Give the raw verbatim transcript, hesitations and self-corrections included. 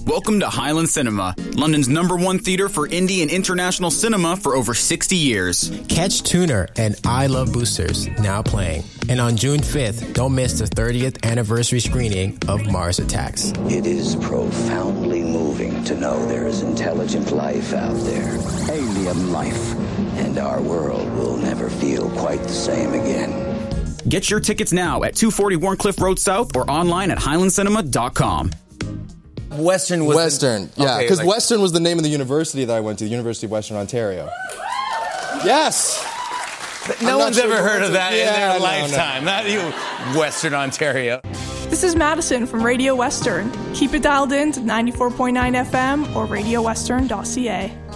Welcome to Highland Cinema, London's number one theater for indie and international cinema for over sixty years. Catch Tuner and I Love Boosters now playing. And on June fifth, don't miss the thirtieth anniversary screening of Mars Attacks. It is profoundly moving to know there is intelligent life out there. Alien life. And our world will never feel quite the same again. Get your tickets now at two forty Warncliffe Road South or online at highland cinema dot com. Western was... Western, the, yeah. okay, Because like, Western was the name of the university that I went to, the University of Western Ontario. Yes! No one's sure ever heard of that yeah, in their no, lifetime. No. Not you, Western Ontario. This is Madison from Radio Western. Keep it dialed in to ninety-four point nine F M or radio western dot c a.